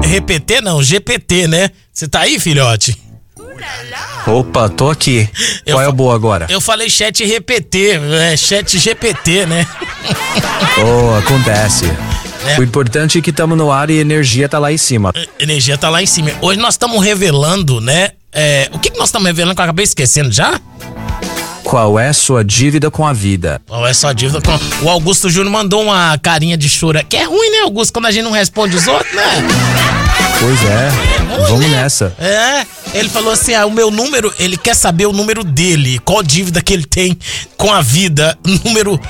repetir não, GPT, né? Você tá aí, filhote? Opa, tô aqui. Qual é o boa agora? Eu falei chat repetir, chat GPT, né? Acontece. O importante é que estamos no ar e a energia tá lá em cima. Energia tá lá em cima. Hoje nós estamos revelando, né? O que nós estamos revelando que eu acabei esquecendo já? Qual é sua dívida com a vida? Qual é sua dívida com... O Augusto Júnior mandou uma carinha de choro. Que é ruim, né, Augusto, quando a gente não responde os outros, né? Pois é. Ruim, vamos né? nessa. Ele falou assim, o meu número, ele quer saber o número dele, qual dívida que ele tem com a vida. Número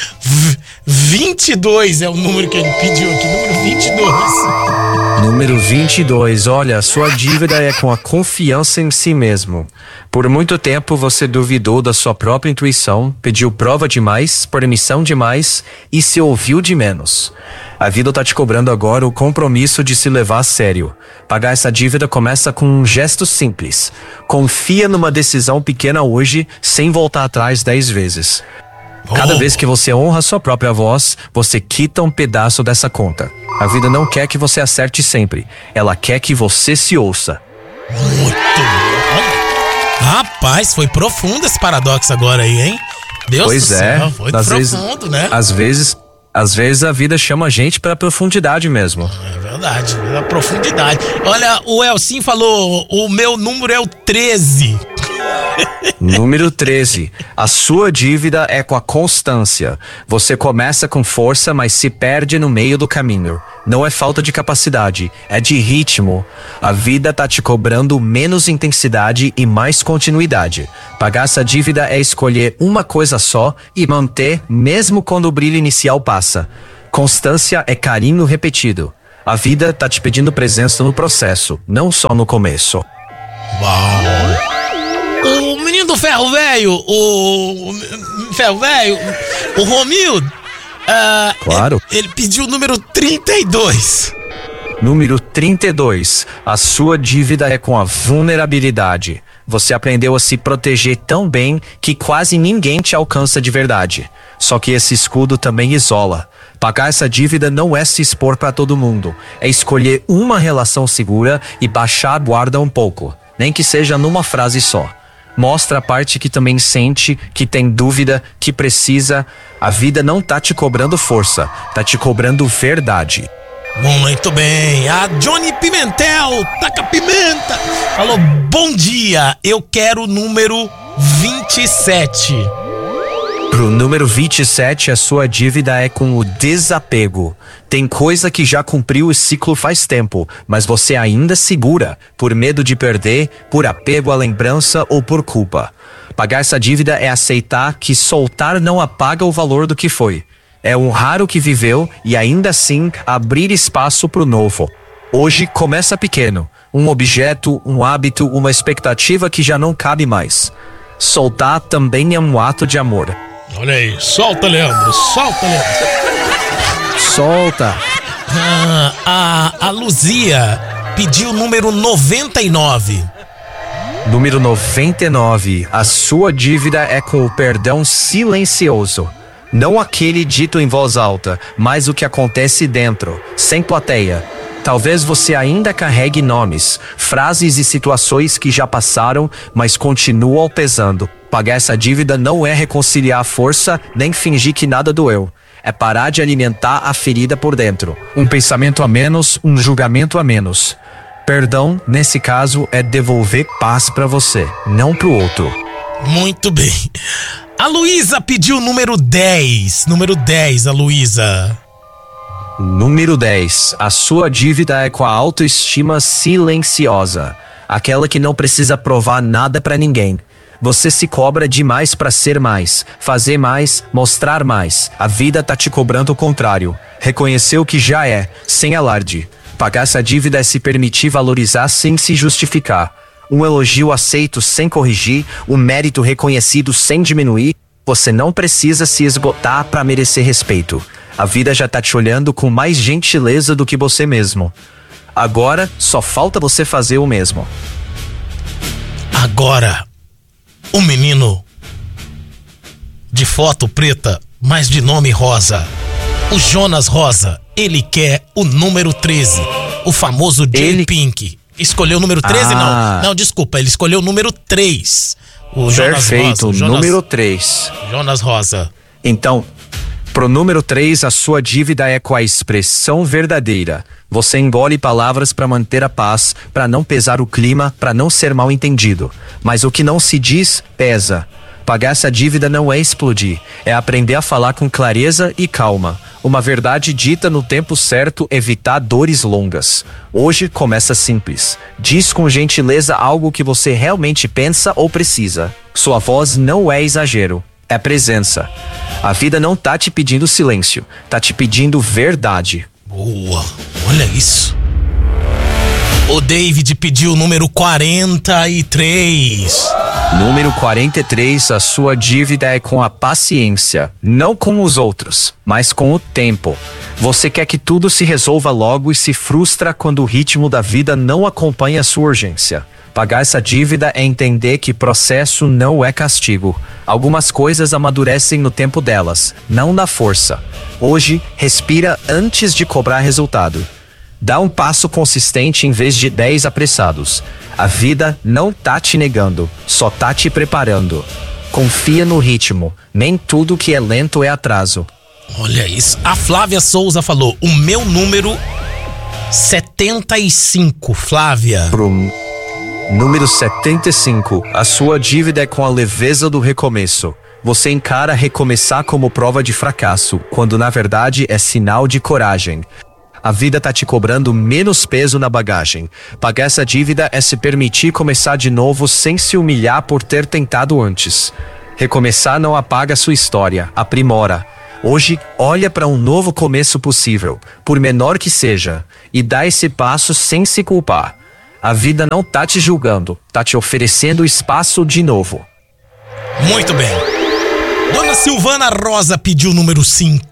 22 é o número que ele pediu aqui, número 22. Número 22, olha, sua dívida é com a confiança em si mesmo. Por muito tempo você duvidou da sua própria intuição, pediu prova demais, permissão demais e se ouviu de menos. A vida tá te cobrando agora o compromisso de se levar a sério. Pagar essa dívida começa com um gesto simples. Confia numa decisão pequena hoje, sem voltar atrás 10 vezes. Cada vez que você honra sua própria voz, você quita um pedaço dessa conta. A vida não quer que você acerte sempre. Ela quer que você se ouça. Muito bom. Rapaz, foi profundo esse paradoxo agora aí, hein? Deus do céu, foi profundo, né? Às vezes a vida chama a gente pra profundidade mesmo. É verdade, a profundidade. Olha, o Elcinho falou, o meu número é o 13. Número 13. A sua dívida é com a constância. Você começa com força, mas se perde no meio do caminho. Não é falta de capacidade, é de ritmo. A vida tá te cobrando menos intensidade e mais continuidade. Pagar essa dívida é escolher uma coisa só e manter, mesmo quando o brilho inicial passa. Constância é carinho repetido. A vida tá te pedindo presença no processo, não só no começo. Uau! O menino do ferro velho, o Romildo, claro. Ele pediu o número 32. Número 32. A sua dívida é com a vulnerabilidade. Você aprendeu a se proteger tão bem que quase ninguém te alcança de verdade. Só que esse escudo também isola. Pagar essa dívida não é se expor para todo mundo. É escolher uma relação segura e baixar a guarda um pouco. Nem que seja numa frase só. Mostra a parte que também sente, que tem dúvida, que precisa. A vida não tá te cobrando força, tá te cobrando verdade. Muito bem, a Johnny Pimentel, taca pimenta, falou, bom dia, eu quero o número 27. Pro número 27, a sua dívida é com o desapego. Tem coisa que já cumpriu o ciclo faz tempo, mas você ainda segura, por medo de perder, por apego à lembrança ou por culpa. Pagar essa dívida é aceitar que soltar não apaga o valor do que foi. É honrar o que viveu e ainda assim abrir espaço pro novo. Hoje começa pequeno, um objeto, um hábito, uma expectativa que já não cabe mais. Soltar também é um ato de amor. Olha aí, solta, Leandro, solta, Leandro. Solta. A Luzia pediu o número 99. Número 99. A sua dívida é com o perdão silencioso. Não aquele dito em voz alta, mas o que acontece dentro, sem plateia. Talvez você ainda carregue nomes, frases e situações que já passaram, mas continuam pesando. Pagar essa dívida não é reconciliar a força, nem fingir que nada doeu. É parar de alimentar a ferida por dentro. Um pensamento a menos, um julgamento a menos. Perdão, nesse caso, é devolver paz pra você, não pro outro. Muito bem. A Luísa pediu o número 10. Número 10, a Luísa. Número 10. A sua dívida é com a autoestima silenciosa. Aquela que não precisa provar nada pra ninguém. Você se cobra demais pra ser mais, fazer mais, mostrar mais. A vida tá te cobrando o contrário. Reconhecer o que já é, sem alarde. Pagar essa dívida é se permitir valorizar sem se justificar. Um elogio aceito sem corrigir, um mérito reconhecido sem diminuir. Você não precisa se esgotar pra merecer respeito. A vida já tá te olhando com mais gentileza do que você mesmo. Agora, só falta você fazer o mesmo. Agora, o menino de foto preta, mas de nome rosa, o Jonas Rosa, ele quer o número 13. O famoso Jay Pink. Escolheu o número 13, não? Não, desculpa, ele escolheu o número 3. O Jonas Perfeito, Rosa. número 3. Jonas Rosa. Então, pro número 3, a sua dívida é com a expressão verdadeira. Você engole palavras para manter a paz, para não pesar o clima, para não ser mal entendido. Mas o que não se diz, pesa. Pagar essa dívida não é explodir, é aprender a falar com clareza e calma. Uma verdade dita no tempo certo, evitar dores longas. Hoje começa simples. Diz com gentileza algo que você realmente pensa ou precisa. Sua voz não é exagero, é presença. A vida não tá te pedindo silêncio, tá te pedindo verdade. Boa, olha isso. O David pediu o número 43. Número 43, a sua dívida é com a paciência, não com os outros, mas com o tempo. Você quer que tudo se resolva logo e se frustra quando o ritmo da vida não acompanha a sua urgência. Pagar essa dívida é entender que processo não é castigo. Algumas coisas amadurecem no tempo delas, não na força. Hoje, respira antes de cobrar resultado. Dá um passo consistente em vez de 10 apressados. A vida não tá te negando, só tá te preparando. Confia no ritmo, nem tudo que é lento é atraso. Olha isso. A Flávia Souza falou, o meu número 75, Flávia. Pro número 75, a sua dívida é com a leveza do recomeço. Você encara recomeçar como prova de fracasso, quando na verdade é sinal de coragem. A vida tá te cobrando menos peso na bagagem. Pagar essa dívida é se permitir começar de novo sem se humilhar por ter tentado antes. Recomeçar não apaga sua história, aprimora. Hoje, olha para um novo começo possível, por menor que seja, e dá esse passo sem se culpar. A vida não tá te julgando, tá te oferecendo espaço de novo. Muito bem. Dona Silvana Rosa pediu o número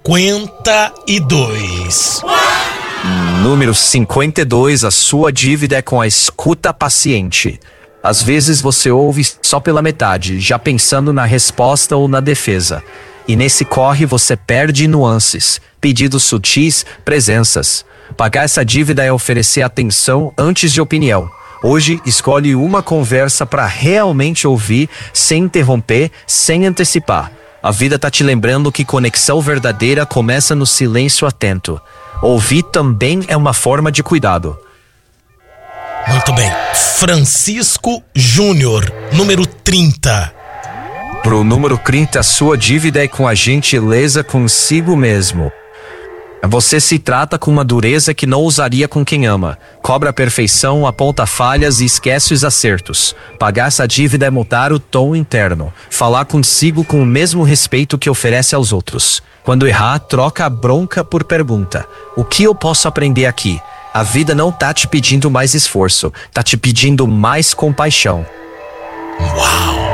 52. Número 52, a sua dívida é com a escuta paciente. Às vezes você ouve só pela metade, já pensando na resposta ou na defesa. E nesse corre você perde nuances, pedidos sutis, presenças. Pagar essa dívida é oferecer atenção antes de opinião. Hoje, escolhe uma conversa para realmente ouvir, sem interromper, sem antecipar. A vida tá te lembrando que conexão verdadeira começa no silêncio atento. Ouvir também é uma forma de cuidado. Muito bem. Francisco Júnior, número 30. Pro número 30, a sua dívida é com a gentileza consigo mesmo. Você se trata com uma dureza que não usaria com quem ama. Cobra a perfeição, aponta falhas e esquece os acertos. Pagar essa dívida é mudar o tom interno. Falar consigo com o mesmo respeito que oferece aos outros. Quando errar, troca a bronca por pergunta. O que eu posso aprender aqui? A vida não tá te pedindo mais esforço, tá te pedindo mais compaixão. Uau!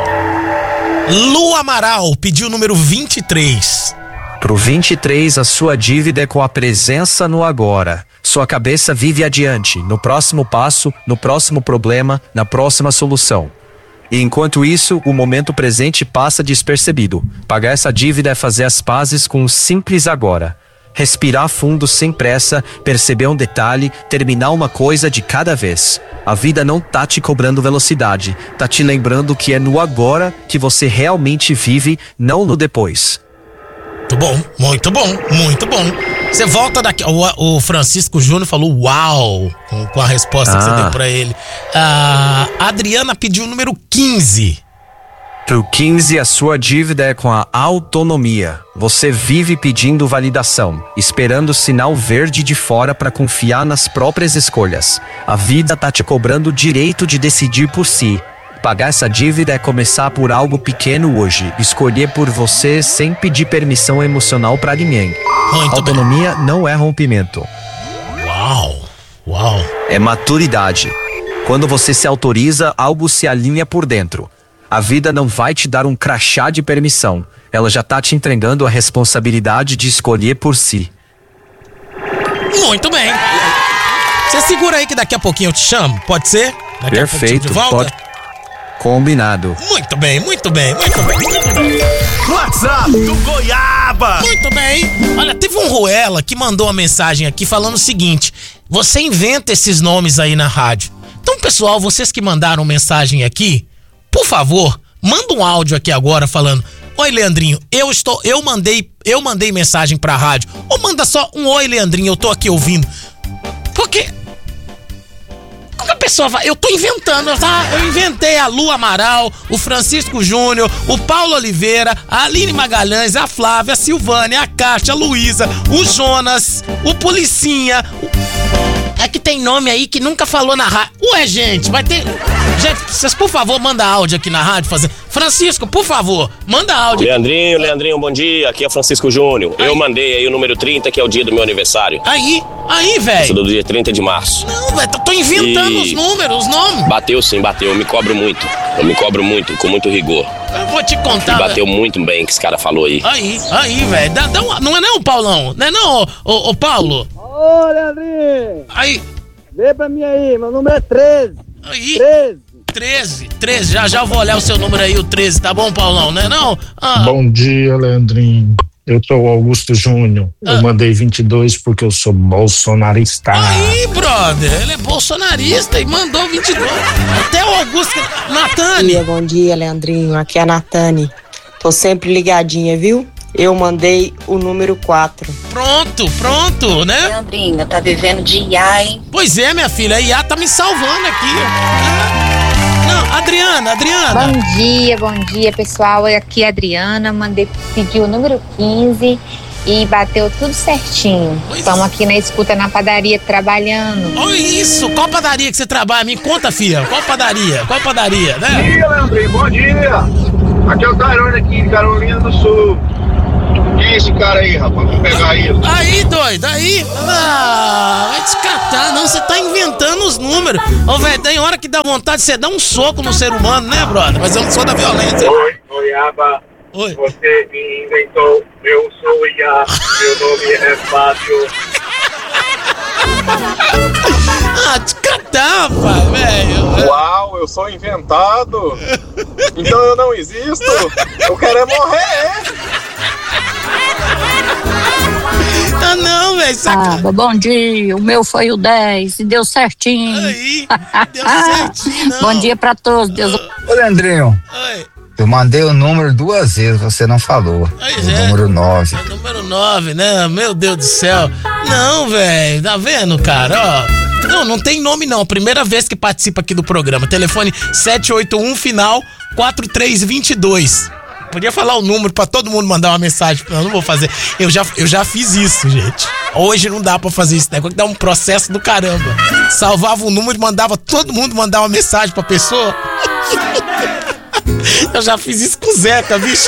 Lu Amaral pediu o número 23. Pro 23, a sua dívida é com a presença no agora. Sua cabeça vive adiante, no próximo passo, no próximo problema, na próxima solução. E enquanto isso, o momento presente passa despercebido. Pagar essa dívida é fazer as pazes com o simples agora. Respirar fundo sem pressa, perceber um detalhe, terminar uma coisa de cada vez. A vida não tá te cobrando velocidade, tá te lembrando que é no agora que você realmente vive, não no depois. Muito bom, muito bom, muito bom. Você volta daqui. O Francisco Júnior falou uau com a resposta que você deu pra ele. A Adriana pediu o número 15. Pro 15, a sua dívida é com a autonomia. Você vive pedindo validação, esperando o sinal verde de fora para confiar nas próprias escolhas. A vida tá te cobrando o direito de decidir por si. Pagar essa dívida é começar por algo pequeno hoje, escolher por você sem pedir permissão emocional para ninguém. Muito Autonomia bem. Não é rompimento. Uau. É maturidade. Quando você se autoriza, algo se alinha por dentro. A vida não vai te dar um crachá de permissão. Ela já tá te entregando a responsabilidade de escolher por si. Muito bem. Você segura aí que daqui a pouquinho eu te chamo, pode ser? Daqui Perfeito, a pouquinho de volta? pode. Combinado. Muito bem, muito bem, muito bem, muito bem. WhatsApp do Goiaba. Muito bem. Olha, teve um Ruela que mandou uma mensagem aqui falando o seguinte: você inventa esses nomes aí na rádio. Então, pessoal, vocês que mandaram mensagem aqui, por favor, manda um áudio aqui agora falando: oi, Leandrinho, eu mandei mensagem pra rádio. Ou manda só um oi, Leandrinho, eu tô aqui ouvindo. Porque a pessoa vai, eu tô inventando, tá? Eu inventei a Lu Amaral, o Francisco Júnior, o Paulo Oliveira, a Aline Magalhães, a Flávia, a Silvânia, a Kátia, a Luísa, o Jonas, o Policinha. É que tem nome aí que nunca falou na rádio. Ué, gente, vai ter... Gente, vocês, por favor, manda áudio aqui na rádio fazendo... Francisco, por favor, manda áudio. Leandrinho, bom dia. Aqui é Francisco Júnior. Eu mandei aí o número 30, que é o dia do meu aniversário. Aí, velho. Isso do dia 30 de março. Não, velho, tô inventando os números, os nomes. Bateu sim, bateu. Eu me cobro muito, com muito rigor. Eu vou te contar, e bateu muito bem que esse cara falou aí. Aí, velho. Não é não, Paulão? Não é não, ô Paulo? Ô, Leandrinho. Aí. Vê pra mim aí, meu número é 13. Aí. 13. Já vou olhar o seu número aí, o 13, tá bom, Paulão? Não é não? Bom dia, Leandrinho. Eu sou o Augusto Júnior. Eu mandei 22 porque eu sou bolsonarista. Aí, brother, ele é bolsonarista e mandou 22. Até o Augusto. Natane. Bom dia, Leandrinho. Aqui é a Natane. Tô sempre ligadinha, viu? Eu mandei o número 4. Pronto, né? Leandrinho, tá vivendo de IA, hein? Pois é, minha filha, a IA tá me salvando aqui. Não, Adriana. Bom dia, pessoal. Aqui é a Adriana, pedi o número 15 e bateu tudo certinho. Estamos aqui na escuta na padaria trabalhando. Olha isso, qual padaria que você trabalha? Me conta, filha, qual padaria, né? Bom dia, Leandrinho, bom dia. Aqui é o Carone aqui de Carolina do Sul. Quem é esse cara aí, rapaz? Vou pegar ele. Aí, doido, aí. Vai descartar, não. Você tá inventando os números. Ô, velho, tem hora que dá vontade de você dar um soco no ser humano, né, brother? Mas eu não sou da violência. Oi, Goiaba. Oi. Você me inventou. Eu sou o Iá. Meu nome é Fábio. Descartar, rapaz, velho. Uau, eu sou inventado. Então eu não existo. Eu quero é morrer. Não, velho, saca. Bom dia, o meu foi o 10 e deu certinho. Aí, deu certinho, não. Bom dia pra todos, Deus. Ô, Leandrinho. Oi. Eu mandei o número 2 vezes, você não falou. Número 9. O número 9, né? Meu Deus do céu. Não, velho, tá vendo, cara? Ó. Não tem nome não. Primeira vez que participa aqui do programa. Telefone 781 final 4322. Podia falar o número pra todo mundo mandar uma mensagem. Eu não vou fazer. Eu já fiz isso, gente. Hoje não dá pra fazer isso, né? Quando dá um processo do caramba. Salvava o número e mandava todo mundo mandar uma mensagem pra pessoa. Eu já fiz isso com o Zeca, bicho.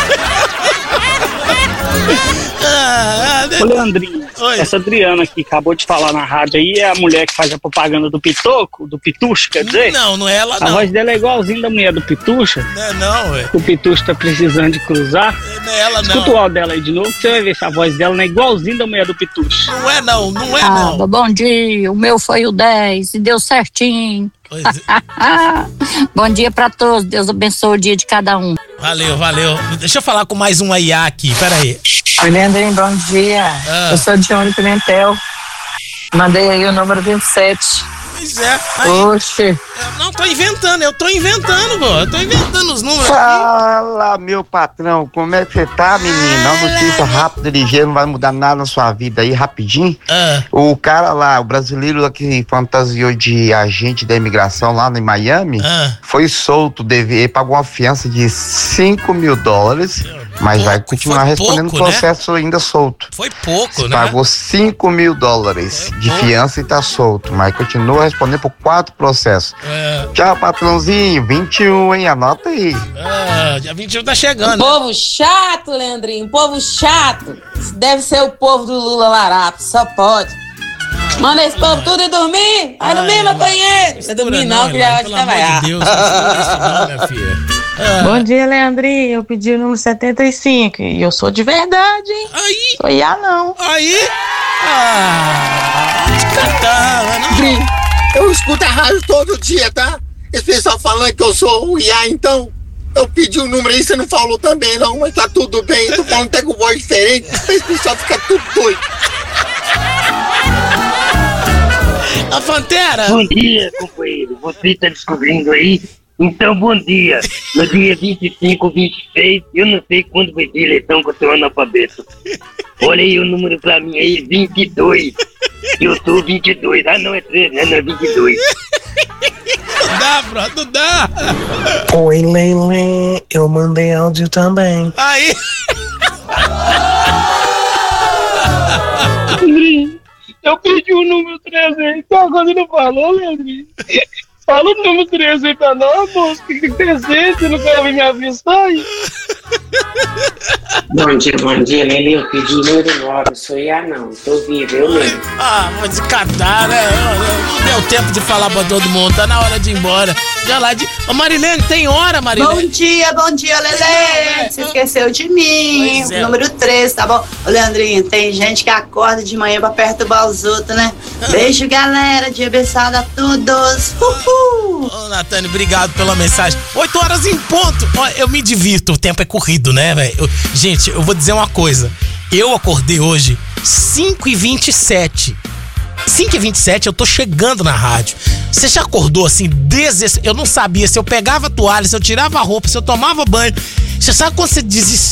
Ô, Leandrinho, essa Adriana que acabou de falar na rádio aí é a mulher que faz a propaganda do Pitoco, do Pitucho, quer dizer? Não é ela, não. A voz dela é igualzinha da mulher do Pitucha. Não, ué. O Pitucho tá precisando de cruzar. Não é ela, não. Escuta o áudio dela aí de novo, que você vai ver se a voz dela não é igualzinha da mulher do Pitucha. Não é não. Bom dia, o meu foi o 10 e deu certinho. Bom dia pra todos, Deus abençoe o dia de cada um. Valeu. Deixa eu falar com mais um IA aqui, peraí. Oi, Leandrinho, bom dia. Eu sou Dione Pimentel. Mandei aí o número 27. Pois é. Oxe. Não, tô inventando, eu tô inventando, pô. Eu tô inventando os números Fala, aqui. Meu patrão, como é que você tá, menino? Uma notícia rápida, ligeira, não vai mudar nada na sua vida aí, rapidinho. O cara lá, o brasileiro lá que fantasiou de agente da imigração lá em Miami, foi solto, ele pagou uma fiança de $5 mil, mas vai continuar respondendo o processo, né? Ainda solto. Foi pouco, né? Pagou $5 mil de fiança e tá solto, mas continua respondendo por 4 processos. Tchau, patrãozinho. 21, hein? Anota aí. Dia 21 tá chegando. Povo chato, Leandrinho. Povo chato. Deve ser o povo do Lula Larato. Só pode. Manda esse povo tudo ir dormir. Vai dormir, maconheiro. Vai dormir não, que já vai trabalhar. Minha filha. Bom dia, Leandrinho. Eu pedi o número 75 e eu sou de verdade, hein? Aí. Sou IA, não. Aí. Eu escuto a rádio todo dia, tá? Esse pessoal falando que eu sou o Iá, então eu pedi o número aí, você não falou também não, mas tá tudo bem, eu tô falando até com voz diferente, esse pessoal fica tudo doido. A Pantera! Bom dia, companheiro, você tá descobrindo aí? Então, bom dia. No dia 25, 26, eu não sei quando vai ter eleição que eu tô analfabeto. Olha aí o número pra mim aí, 22. Eu sou 22. Ah, não, é 13, né? Não é 22. Não dá, bro, não dá. Oi, Lele, eu mandei áudio também. Aí. Leandrinho, eu pedi o número 13 aí, então agora você não falou, Leandrinho? Fala o número 13 aí pra nós, moço. Que tem que ter gente, você não quer vir me avisar aí? Bom dia, Lele. Eu pedi o número 9, sou Iá não, tô vivo, eu mesmo. Ah, vou descartar, né? Não deu tempo de falar pra todo mundo, tá na hora de ir embora. Já lá de... Ô, Marilene, tem hora, Marilene? Bom dia, Lele. Você esqueceu de mim. Pois é. Número 13, tá bom? Ô, Leandrinho, tem gente que acorda de manhã pra perturbar os outros, né? Beijo, galera. Dia abençoado a todos. Uhul. Ô, Natane, obrigado pela mensagem. 8 horas em ponto. Ó, eu me divirto, o tempo é corrido, né, velho? Gente, eu vou dizer uma coisa. Eu acordei hoje 5h27. 5h27, eu tô chegando na rádio. Você já acordou assim, eu não sabia se eu pegava a toalha, se eu tirava a roupa, se eu tomava banho. Você sabe quando você desespera?